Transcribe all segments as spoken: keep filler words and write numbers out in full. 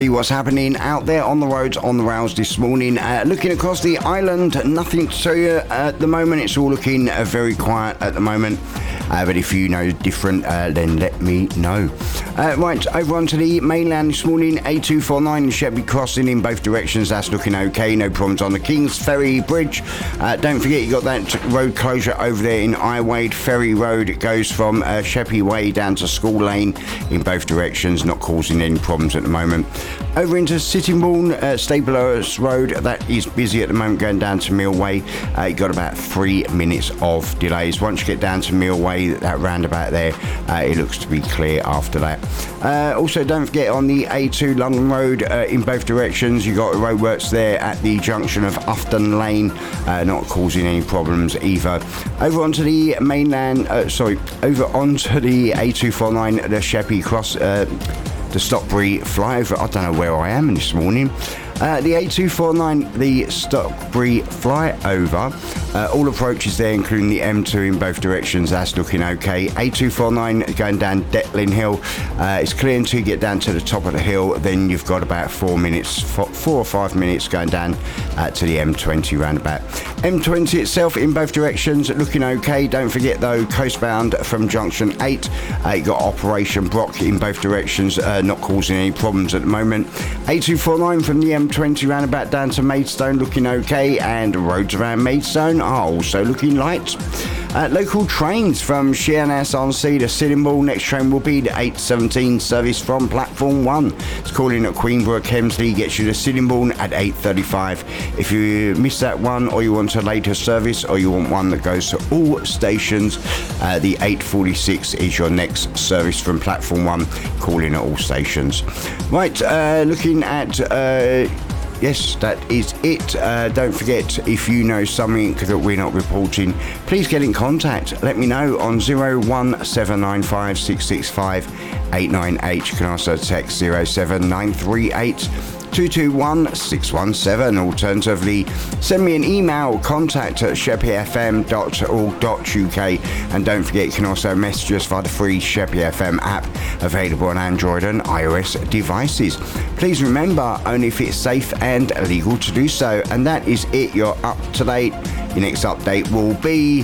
What's happening out there on the roads, on the rails this morning. Uh, looking across the island, nothing to tell you at the moment. It's all looking uh, very quiet at the moment. Uh, but if you know different, uh, then let me know. Uh, right, over onto the mainland this morning. A two forty-nine Sheppey crossing in both directions. That's looking okay. No problems on the Kings Ferry Bridge. Uh, don't forget you got that road closure over there in Iwade Ferry Road. It goes from uh, Sheppey Way down to School Lane in both directions. Not causing any problems at the moment. Over into Sittingbourne, uh, Staplers Road, that is busy at the moment going down to Mill Way. Uh, you got about three minutes of delays. Once you get down to Mill Way, that roundabout there, uh, it looks to be clear after that. Uh, also, don't forget on the A two London Road uh, in both directions, you got roadworks there at the junction of Ufton Lane, uh, not causing any problems either. Over onto the mainland, uh, sorry, over onto the A two forty-nine, the Sheppey Cross. Uh, The Stockbury flyover. I don't know where I am this morning. Uh, the A two forty-nine, the Stockbury flyover. Uh, all approaches there, including the M two in both directions. That's looking okay. A two forty-nine going down Detlin Hill. Uh, it's clear until you get down to the top of the hill. Then you've got about four minutes, four, four or five minutes going down uh, to the M twenty roundabout. M twenty itself in both directions looking okay. Don't forget though, coastbound from junction eight, uh, you got Operation Brock in both directions, uh, not causing any problems at the moment. A two forty-nine from the M twenty roundabout down to Maidstone looking okay, and roads around Maidstone are also looking light. Uh, local trains from Sheerness on Sea to Sittingbourne. Next train will be the eight seventeen service from platform one. It's calling at Queenborough Kemsley, gets you to Sittingbourne at eight thirty-five. If you miss that one, or you want a later service, or you want one that goes to all stations, uh, the eight forty-six is your next service from platform one, calling at all stations. Right, uh, looking at... Uh, Yes, that is it. Uh, don't forget, if you know something that we're not reporting, please get in contact. Let me know on zero one seven nine five six six five eight nine eight. You can also text zero seven nine three eight two two one six one seven. Alternatively, send me an email, contact at sheppey f m dot org dot u k. And don't forget, you can also message us via the free Sheppey F M app, available on Android and iOS devices. Please remember, only if it's safe and legal to do so. And that is it. You're up to date. Your next update will be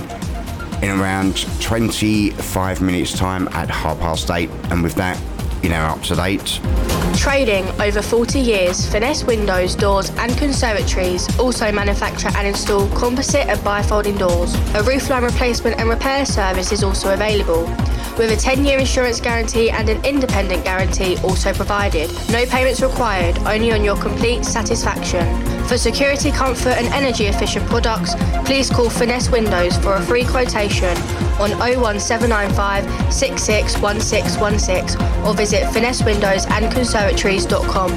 in around twenty-five minutes time at half past eight. And with that, you're now up to date. Trading over forty years, Finesse Windows, Doors and Conservatories also manufacture and install composite and bifolding doors. A roofline replacement and repair service is also available, with a ten-year insurance guarantee and an independent guarantee also provided. No payments required, only on your complete satisfaction. For security, comfort and energy efficient products, please call Finesse Windows for a free quotation on oh one seven nine five six six one six one six or visit finesse windows and conservatories dot com.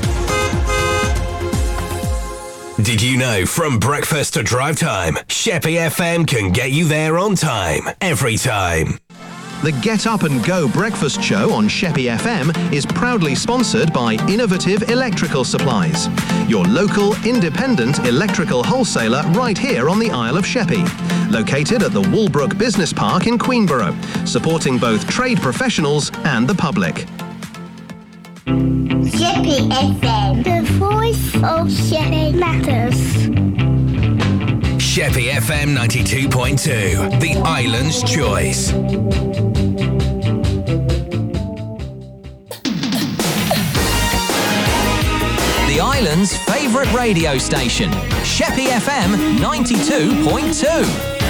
Did you know from breakfast to drive time, Sheppey F M can get you there on time, every time. The Get Up and Go breakfast show on Sheppey F M is proudly sponsored by Innovative Electrical Supplies, your local independent electrical wholesaler right here on the Isle of Sheppey. Located at the Walbrook Business Park in Queenborough, supporting both trade professionals and the public. Sheppey F M, the voice of Sheppey matters. Sheppey F M ninety-two point two, the island's choice. The island's favourite radio station, Sheppey F M ninety-two point two.